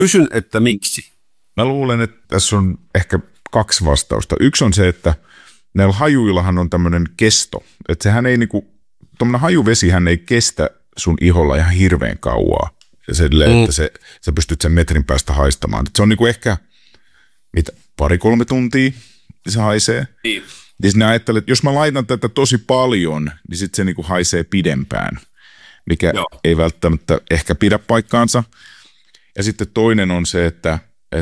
Kysyn, että miksi? Mä luulen, että tässä on ehkä 2 vastausta. Yksi on se, että näillä hajuillahan on tämmöinen kesto. Että sehän ei tuommoinen hajuvesihän ei kestä sun iholla ihan hirveän kauaa. Ja että sä pystyt sen metrin päästä haistamaan. Et se on ehkä, 2-3 tuntia se haisee. Niin. Ja sinä ajattelet, että jos mä laitan tätä tosi paljon, niin sitten se haisee pidempään, mikä ei välttämättä ehkä pidä paikkaansa. Ja sitten toinen on se, että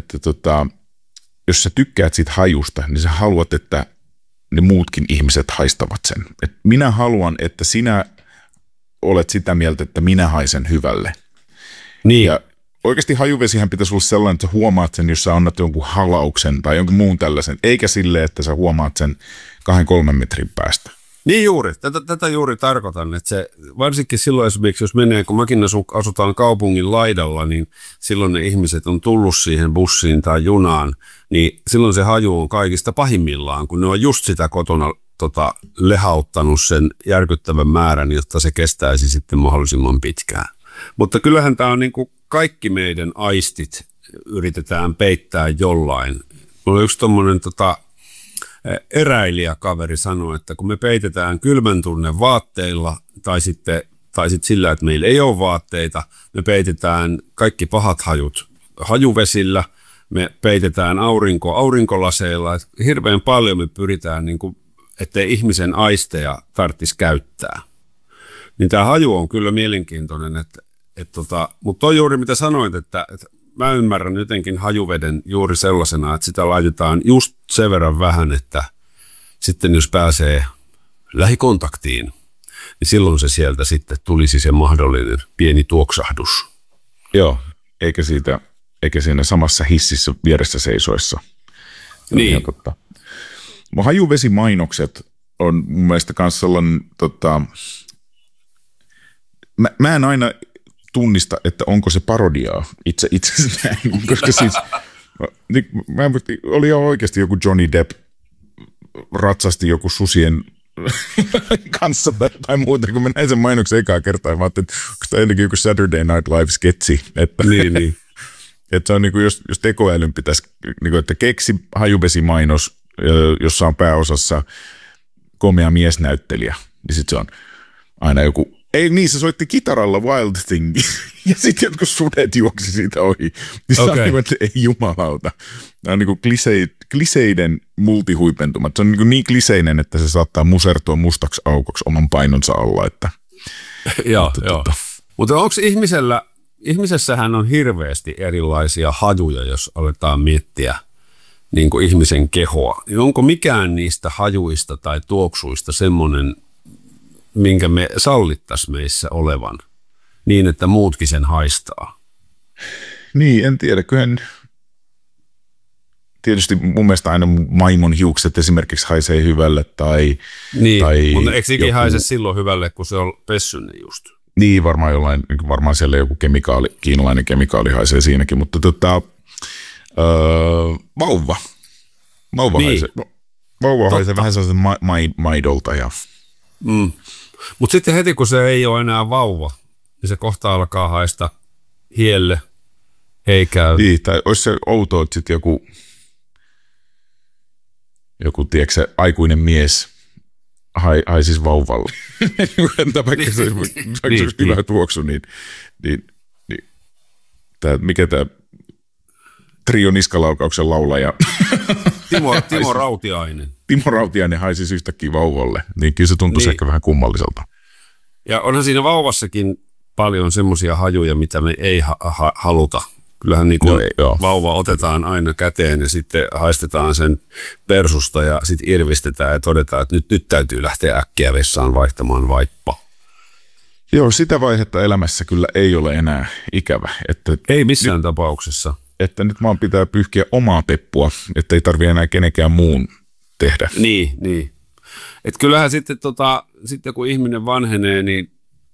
jos sä tykkäät siitä hajusta, niin sä haluat, että ne muutkin ihmiset haistavat sen. Et minä haluan, että sinä olet sitä mieltä, että minä haisen hyvälle. Niin. Ja oikeasti hajuvesihän pitäisi olla sellainen, että sä huomaat sen, jos sä annat jonkun halauksen tai jonkun muun tällaisen, eikä silleen, että sä huomaat sen 2-3 metrin päästä. Niin juuri, tätä juuri tarkoitan, että se, varsinkin silloin esimerkiksi, jos menee, kun mäkin asutaan kaupungin laidalla, niin silloin ne ihmiset on tullut siihen bussiin tai junaan, niin silloin se haju on kaikista pahimmillaan, kun ne on just sitä kotona lehauttanut sen järkyttävän määrän, jotta se kestäisi sitten mahdollisimman pitkään. Mutta kyllähän tämä on niin kuin kaikki meidän aistit yritetään peittää jollain. Mulla yksi tommoinen eräilijäkaveri sanoi, että kun me peitetään kylmän tunnen vaatteilla tai sitten sillä, että meillä ei ole vaatteita, me peitetään kaikki pahat hajut hajuvesillä, me peitetään aurinkolaseilla, että hirveän paljon me pyritään, niin kuin, ettei ihmisen aisteja tarvitsisi käyttää. Niin tämä haju on kyllä mielenkiintoinen, mutta toi juuri mitä sanoit, että mä ymmärrän jotenkin hajuveden juuri sellaisena, että sitä laitetaan just sen verran vähän, että sitten jos pääsee lähikontaktiin, niin silloin se sieltä sitten tulisi se mahdollinen pieni tuoksahdus. Joo, eikä siinä samassa hississä vieressä seisoissa. Niin. Hajuvesimainokset on mun mielestä myös sellainen, mä en aina tunnista, että onko se parodiaa itse näin, koska siis oli jo oikeasti joku Johnny Depp ratsasti joku susien kanssa tai muuta, kun mä näin sen mainoksen ekaa kertaa, mä ajattelin, että onko tämä ennenkin joku Saturday Night Live-sketsi, että, niin. Että se on niin kuin, jos tekoälyn pitäisi, niin kuin, että keksi hajuvesimainos, jossa on pääosassa komea miesnäyttelijä, niin sitten se on aina joku. Ei niin, se soitti kitaralla Wild Thing, ja sitten jotkut sudet juoksi siitä ohi. Niin se on niin kuin, että ei jumalauta. Nämä on niin kuin kliseiden multihuipentumat. Se on niin kliseinen, että se saattaa musertua mustaksi aukoksi oman painonsa alla. Että, joo. Mutta onko ihmisessähän on hirveästi erilaisia hajuja, jos aletaan miettiä niin kuin ihmisen kehoa. Onko mikään niistä hajuista tai tuoksuista semmoinen, minkä me sallittaisiin meissä olevan, niin että muutkin sen haistaa? Niin, en tiedä. Kyllähän tietysti mun mielestä aina maimon hiukset esimerkiksi haisee hyvälle. Niin, mutta eikö sekin haise silloin hyvälle, kun se on pessynyt just? Niin, varmaan siellä joku kiinalainen kemikaali haisee siinäkin, mutta vauva niin. Haisee. Vauva haisee vähän sellaisen maidolta ja. Mutta sitten heti, kun se ei ole enää vauva, niin se kohta alkaa haista hielle, ei käy. Niin, tai olisi se outoa, että sitten joku tiedätkö se, aikuinen mies haisisi vauvalle. Vaikka se olisi hyvä tuoksu, niin mikä tämä Trio niskalaukauksen laulaja. Timo Rautiainen. Timo Rautiainen haisisi yhtäkkiä vauvalle, niin kyllä se tuntuisi ehkä vähän kummalliselta. Ja onhan siinä vauvassakin paljon semmoisia hajuja, mitä me ei haluta. Kyllähän niin kuin vauva otetaan aina käteen ja sitten haistetaan sen persusta ja sitten irvistetään ja todetaan, että nyt täytyy lähteä äkkiä vessaan vaihtamaan vaippa. Joo, sitä vaihetta elämässä kyllä ei ole enää ikävä. Ei missään tapauksessa. Että nyt vaan pitää pyyhkiä omaa peppua, että ei tarvitse enää kenenkään muun tehdä. Niin. Että kyllähän sitten kun ihminen vanhenee, niin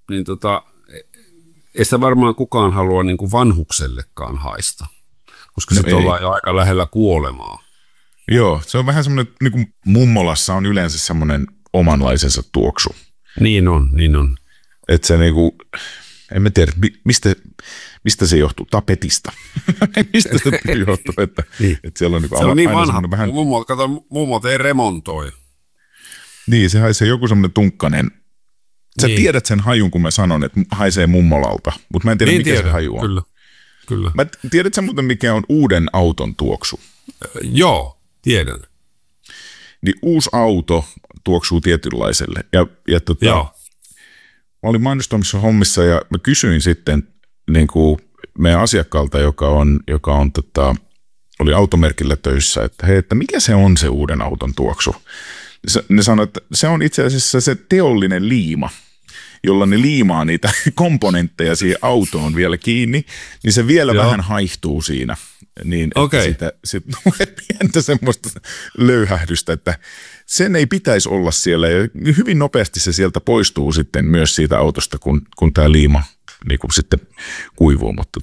ei sitä varmaan kukaan halua niin kuin vanhuksellekaan haista, koska sitten ollaan jo aika lähellä kuolemaa. Joo, se on vähän semmoinen, niin kuin mummolassa on yleensä semmoinen omanlaisensa tuoksu. Niin on. Että se niinku, en mä tiedä, mistä se johtuu? Tapetista. Mistä se johtuu, että siellä on niin se on niin vanha. Vähän... Mummo ei remontoi. Niin, se haisee joku semmoinen tunkkanen. Sä tiedät sen hajun, kun mä sanon, että haisee mummolalta, mutta mä en tiedä, niin mikä tiedän. Se haju on. Kyllä. Tiedätkö muuten, mikä on uuden auton tuoksu? Joo, tiedän. Niin uusi auto tuoksuu tietynlaiselle. Ja mä olin mainostoimissa hommissa ja mä kysyin sitten niin kuin meidän asiakkaalta, joka oli automerkillä töissä, että hei, että mikä se on se uuden auton tuoksu? Ne sanoivat, että se on itse asiassa se teollinen liima, jolla ne liimaa niitä komponentteja siihen autoon vielä kiinni, niin se vielä vähän haihtuu siinä. Niin, että siitä tulee pientä semmoista löyhähdystä, että sen ei pitäisi olla siellä. Ja hyvin nopeasti se sieltä poistuu sitten myös siitä autosta, kun tämä liima niin kuin sitten kuivuu. Mutta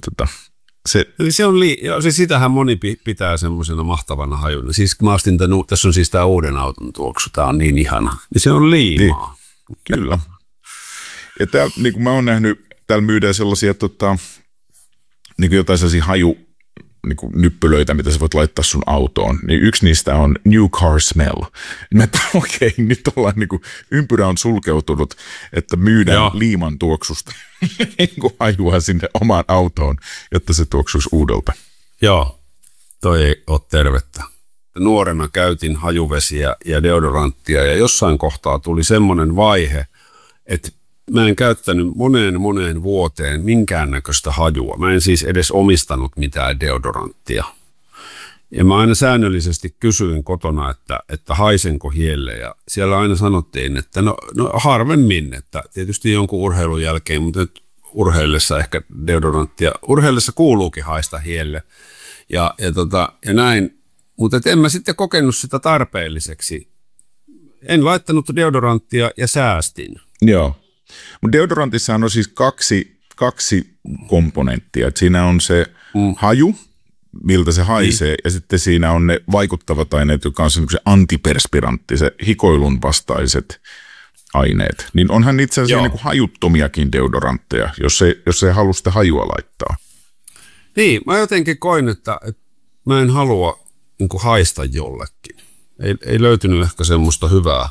siis sitähän moni pitää semmoisena mahtavana hajuna. Siis mä ostin tässä on siis tämä uuden auton tuoksu, tämä on niin ihana. Niin se on liimaa. Niin, kyllä. Ja täällä, niin kuin mä oon nähnyt, täällä myydään sellaisia niin kuin jotain sellaisia niin kuin nyppylöitä, mitä sä voit laittaa sun autoon. Niin yksi niistä on New Car Smell. Okei, nyt ollaan niin kuin, ympyrä on sulkeutunut, että myydään liiman tuoksusta hajua sinne omaan autoon, jotta se tuoksuisi uudelta. Joo, toi ei ole tervettä. Nuorena käytin hajuvesiä ja deodoranttia ja jossain kohtaa tuli semmoinen vaihe, että mä en käyttänyt moneen vuoteen minkäännäköistä hajua. Mä en siis edes omistanut mitään deodoranttia. Ja mä aina säännöllisesti kysyin kotona, että haisenko hielle. Ja siellä aina sanottiin, että no harvemmin, että tietysti jonkun urheilun jälkeen, mutta nyt urheillessa ehkä deodoranttia. Urheillessa kuuluukin haista hielle ja näin. Mutta en mä sitten kokenut sitä tarpeelliseksi. En laittanut deodoranttia ja säästin. Joo. Mutta deodorantissahan on siis kaksi komponenttia. Et siinä on se haju, miltä se haisee, ja sitten siinä on ne vaikuttavat aineet, joka on se antiperspirantti, se hikoilun vastaiset aineet. Niin onhan itse asiassa niin kuin hajuttomiakin deodorantteja, jos ei halua sitä hajua laittaa. Niin, mä jotenkin koin, että mä en halua niin kuin haista jollekin. Ei löytynyt ehkä semmoista hyvää.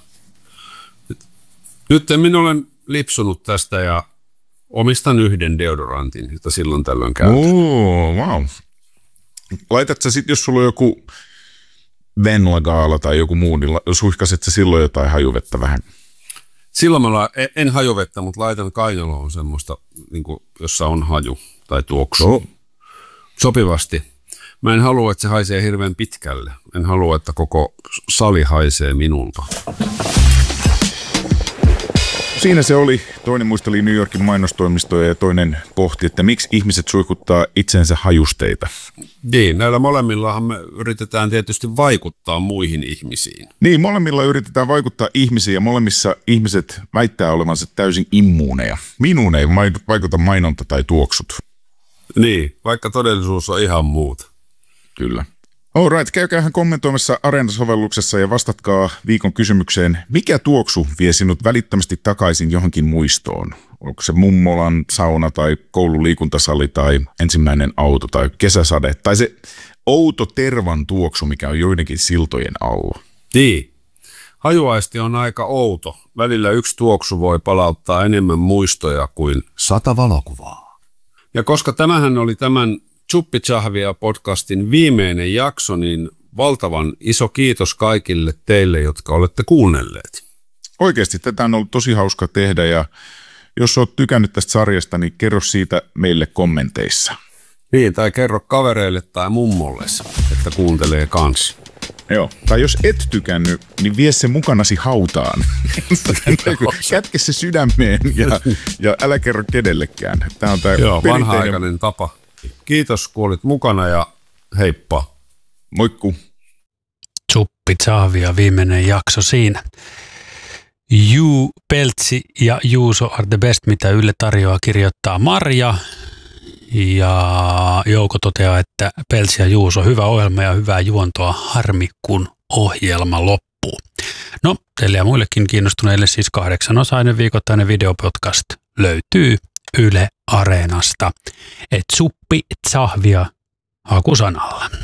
Nyt minä olen lipsunut tästä ja omistan yhden deodorantin, jota silloin tällöin käytän. Wow. Laitat sä sitten, jos sulla on joku Venla-gaala tai joku muu, niin suihkaset sä silloin jotain hajuvettä vähän? Silloin en hajuvettä, mutta laitan kainaloon semmoista, niin kuin, jossa on haju tai tuoksu. Sopivasti. Mä en halua, että se haisee hirveän pitkälle. En halua, että koko sali haisee minulta. Siinä se oli. Toinen muisteli New Yorkin mainostoimistoja ja toinen pohti, että miksi ihmiset suikuttaa itsensä hajusteita. Niin, näillä molemmillahan me yritetään tietysti vaikuttaa muihin ihmisiin. Niin, molemmilla yritetään vaikuttaa ihmisiin ja molemmissa ihmiset väittää olevansa täysin immuuneja. Minuun ei vaikuta mainonta tai tuoksut. Niin, vaikka todellisuus on ihan muuta. Kyllä. Alright, käykäähän kommentoimassa Areena-sovelluksessa ja vastatkaa viikon kysymykseen, mikä tuoksu vie sinut välittömästi takaisin johonkin muistoon? Onko se mummolan sauna tai koululiikuntasali tai ensimmäinen auto tai kesäsade tai se outo tervan tuoksu, mikä on joidenkin siltojen alla? Niin. Hajuaisti on aika outo. Välillä yksi tuoksu voi palauttaa enemmän muistoja kuin 100 valokuvaa. Ja koska tämähän oli tämän Chuppitsahvia podcastin viimeinen jakso, niin valtavan iso kiitos kaikille teille, jotka olette kuunnelleet. Oikeasti tätä on ollut tosi hauska tehdä ja jos olet tykännyt tästä sarjasta, niin kerro siitä meille kommenteissa. Niin, tai kerro kavereille tai mummolle, että kuuntelee kanssa. Joo, tai jos et tykännyt, niin vie se mukanasi hautaan. Kätke se sydämeen ja älä kerro kenellekään. Tämä on tämä vanha-aikainen tapa. Kiitos, kun olit mukana ja heippa. Moikku. Chuppitsahvia viimeinen jakso siinä. Peltsi ja Juuso are the best, mitä Yle tarjoaa, kirjoittaa Marja. Ja Jouko toteaa, että Peltsi ja Juuso, hyvä ohjelma ja hyvää juontoa, harmi kun ohjelma loppuu. No, teille ja muillekin kiinnostuneille siis 8-osainen viikoittainen videopodcast löytyy Yle Areenasta. Et suppi tsahvia hakusanalla.